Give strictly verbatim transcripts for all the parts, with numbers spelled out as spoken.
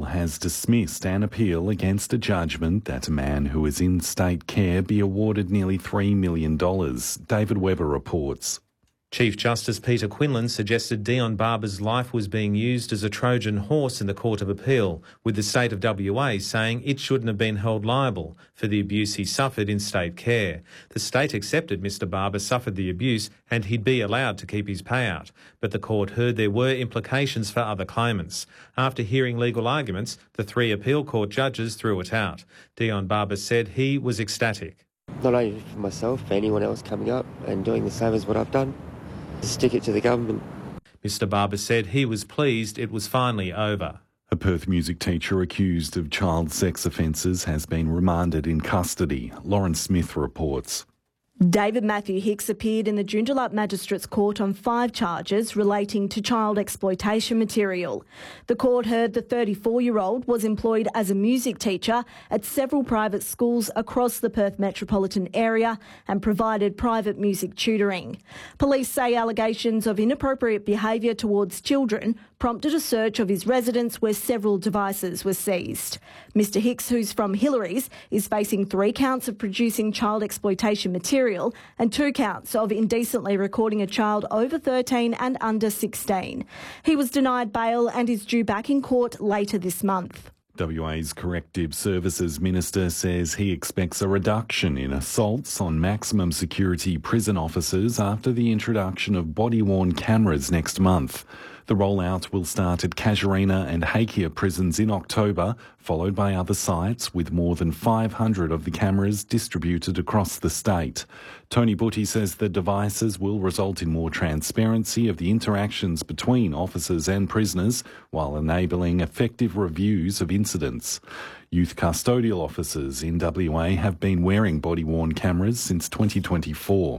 has dismissed an appeal against a judgment that a man who is in state care be awarded nearly three million dollars. David Webber reports. Chief Justice Peter Quinlan suggested Dion Barber's life was being used as a Trojan horse in the Court of Appeal, with the state of W A saying it shouldn't have been held liable for the abuse he suffered in state care. The state accepted Mr Barber suffered the abuse and he'd be allowed to keep his payout, but the court heard there were implications for other claimants. After hearing legal arguments, the three appeal court judges threw it out. Dion Barber said he was ecstatic. Not only for myself, for anyone else coming up and doing the same as what I've done. Stick it to the government. Mr Barber said he was pleased it was finally over. A Perth music teacher accused of child sex offences has been remanded in custody. Lauren Smith reports. David Matthew Hicks appeared in the Joondalup Magistrates Court on five charges relating to child exploitation material. The court heard the thirty-four-year-old was employed as a music teacher at several private schools across the Perth metropolitan area and provided private music tutoring. Police say allegations of inappropriate behaviour towards children prompted a search of his residence where several devices were seized. Mr Hicks, who's from Hillary's, is facing three counts of producing child exploitation material and two counts of indecently recording a child over thirteen and under sixteen. He was denied bail and is due back in court later this month. W A's Corrective Services Minister says he expects a reduction in assaults on maximum security prison officers after the introduction of body-worn cameras next month. The rollout will start at Casuarina and Hakea prisons in October, followed by other sites, with more than five hundred of the cameras distributed across the state. Tony Butty says the devices will result in more transparency of the interactions between officers and prisoners, while enabling effective reviews of incidents. Youth custodial officers in W A have been wearing body-worn cameras since twenty twenty-four.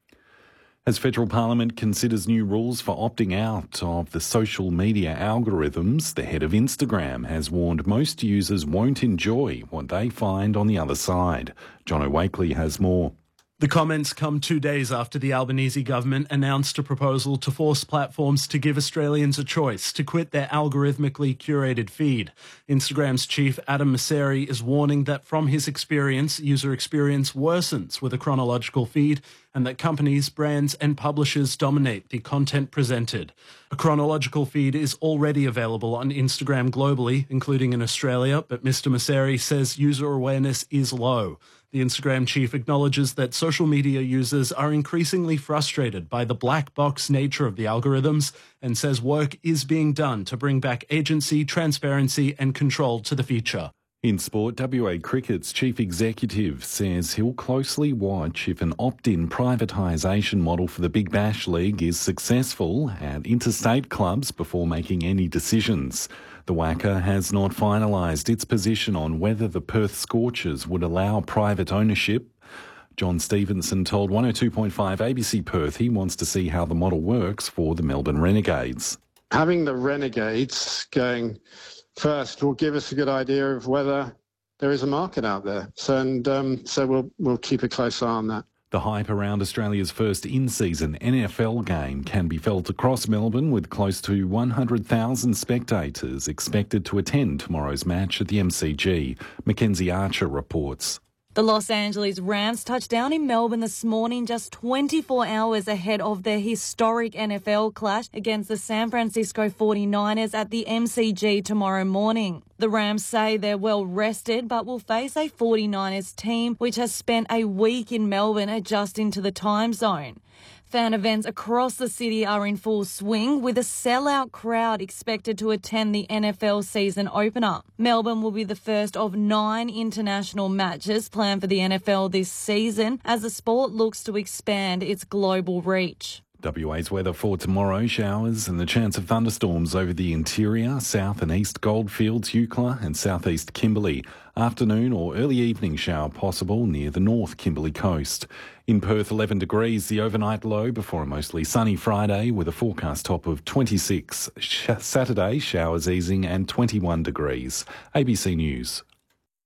As Federal Parliament considers new rules for opting out of the social media algorithms, the head of Instagram has warned most users won't enjoy what they find on the other side. John O'Wakely has more. The comments come two days after the Albanese government announced a proposal to force platforms to give Australians a choice to quit their algorithmically curated feed. Instagram's chief Adam Mosseri is warning that from his experience, user experience worsens with a chronological feed and that companies, brands and publishers dominate the content presented. A chronological feed is already available on Instagram globally, including in Australia, but Mister Mosseri says user awareness is low. The Instagram chief acknowledges that social media users are increasingly frustrated by the black box nature of the algorithms and says work is being done to bring back agency, transparency and control to the feature. In sport, W A Cricket's chief executive says he'll closely watch if an opt-in privatisation model for the Big Bash League is successful at interstate clubs before making any decisions. The W A C A has not finalised its position on whether the Perth Scorchers would allow private ownership. John Stevenson told one oh two point five A B C Perth he wants to see how the model works for the Melbourne Renegades. Having the Renegades going first will give us a good idea of whether there is a market out there. So, and um, so we'll we'll keep a close eye on that. The hype around Australia's first in-season N F L game can be felt across Melbourne, with close to one hundred thousand spectators expected to attend tomorrow's match at the M C G. Mackenzie Archer reports. The Los Angeles Rams touched down in Melbourne this morning just twenty-four hours ahead of their historic N F L clash against the San Francisco forty-niners at the M C G tomorrow morning. The Rams say they're well rested but will face a forty-niners team which has spent a week in Melbourne adjusting to the time zone. Fan events across the city are in full swing, with a sellout crowd expected to attend the N F L season opener. Melbourne will be the first of nine international matches planned for the N F L this season as the sport looks to expand its global reach. W A's weather for tomorrow: showers and the chance of thunderstorms over the interior, south and east Goldfields, Eucla and southeast Kimberley. Afternoon or early evening shower possible near the north Kimberley coast. In Perth, eleven degrees, the overnight low before a mostly sunny Friday with a forecast top of twenty-six. Sh- Saturday, showers easing and twenty-one degrees. A B C News.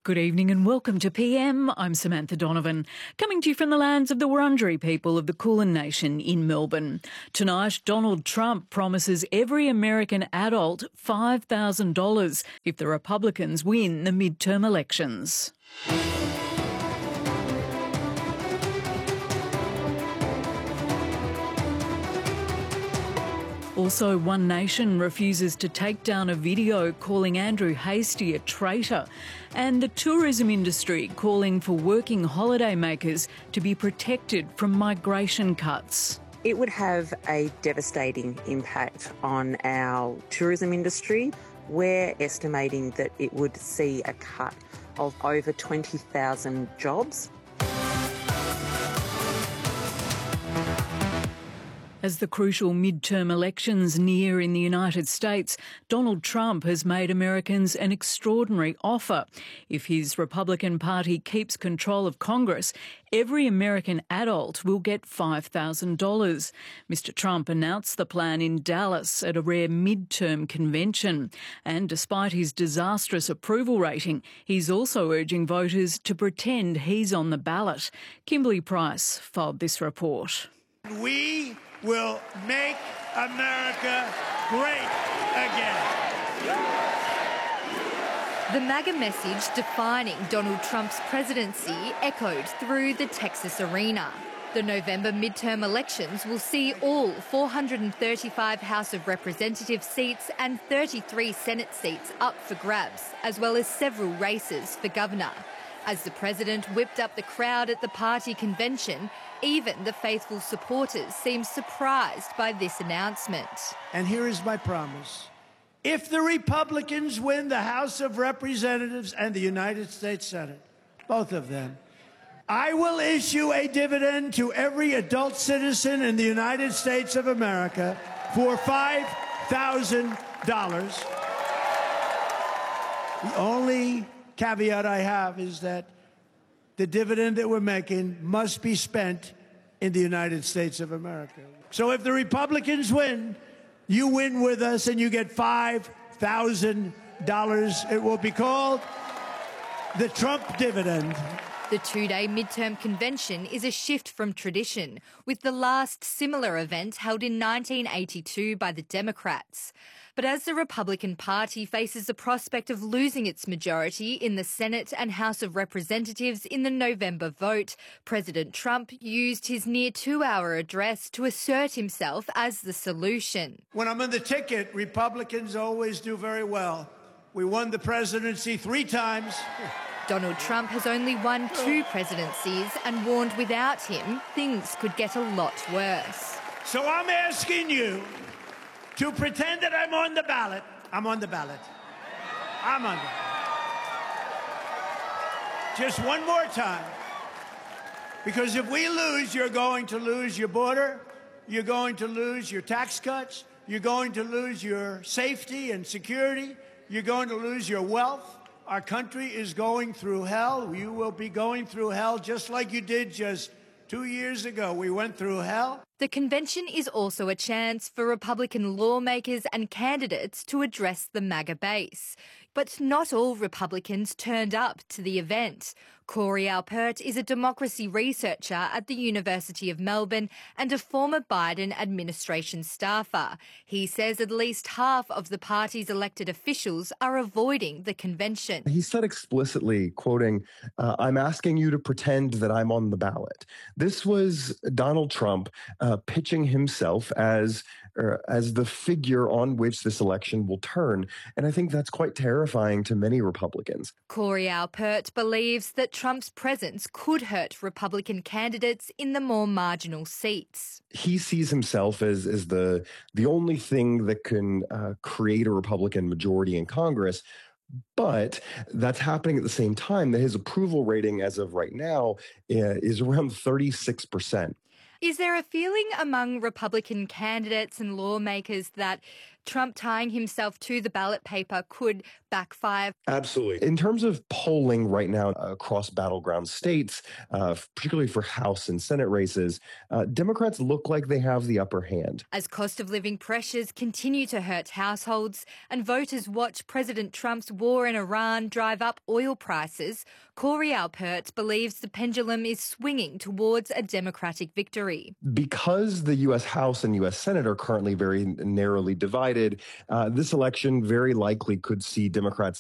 Good evening and welcome to P M. I'm Samantha Donovan, coming to you from the lands of the Wurundjeri people of the Kulin Nation in Melbourne. Tonight, Donald Trump promises every American adult five thousand dollars if the Republicans win the midterm elections. Also, One Nation refuses to take down a video calling Andrew Hastie a traitor, and the tourism industry calling for working holidaymakers to be protected from migration cuts. It would have a devastating impact on our tourism industry. We're estimating that it would see a cut of over twenty thousand jobs. As the crucial midterm elections near in the United States, Donald Trump has made Americans an extraordinary offer. If his Republican Party keeps control of Congress, every American adult will get five thousand dollars. Mister Trump announced the plan in Dallas at a rare midterm convention. And despite his disastrous approval rating, he's also urging voters to pretend he's on the ballot. Kimberly Price filed this report. We will make America great again. The MAGA message defining Donald Trump's presidency echoed through the Texas arena. The November midterm elections will see all four hundred thirty-five House of Representatives seats and thirty-three Senate seats up for grabs, as well as several races for governor. As the president whipped up the crowd at the party convention, even the faithful supporters seemed surprised by this announcement. And here is my promise. If the Republicans win the House of Representatives and the United States Senate, both of them, I will issue a dividend to every adult citizen in the United States of America for five thousand dollars. The only caveat I have is that the dividend that we're making must be spent in the United States of America. So if the Republicans win, you win with us and you get five thousand dollars. It will be called the Trump dividend. The two-day midterm convention is a shift from tradition, with the last similar event held in nineteen eighty-two by the Democrats. But as the Republican Party faces the prospect of losing its majority in the Senate and House of Representatives in the November vote, President Trump used his near two-hour address to assert himself as the solution. When I'm on the ticket, Republicans always do very well. We won the presidency three times. Donald Trump has only won two presidencies and warned without him things could get a lot worse. So I'm asking you to pretend that I'm on the ballot. I'm on the ballot. I'm on the ballot. Just one more time. Because if we lose, you're going to lose your border, you're going to lose your tax cuts, you're going to lose your safety and security, you're going to lose your wealth. Our country is going through hell. You will be going through hell just like you did just two years ago. We went through hell. The convention is also a chance for Republican lawmakers and candidates to address the MAGA base. But not all Republicans turned up to the event. Corey Alpert is a democracy researcher at the University of Melbourne and a former Biden administration staffer. He says at least half of the party's elected officials are avoiding the convention. He said explicitly, quoting, uh, I'm asking you to pretend that I'm on the ballot. This was Donald Trump uh, pitching himself as uh, as the figure on which this election will turn. And I think that's quite terrifying to many Republicans. Corey Alpert believes that Trump's presence could hurt Republican candidates in the more marginal seats. He sees himself as, as the, the only thing that can uh, create a Republican majority in Congress. But that's happening at the same time that his approval rating as of right now uh, is around thirty-six percent. Is there a feeling among Republican candidates and lawmakers that Trump tying himself to the ballot paper could backfire. Absolutely. In terms of polling right now across battleground states, uh, particularly for House and Senate races, uh, Democrats look like they have the upper hand. As cost of living pressures continue to hurt households and voters watch President Trump's war in Iran drive up oil prices, Corey Alpert believes the pendulum is swinging towards a Democratic victory. Because the U S House and U S Senate are currently very narrowly divided, uh, this election very likely could see Democrats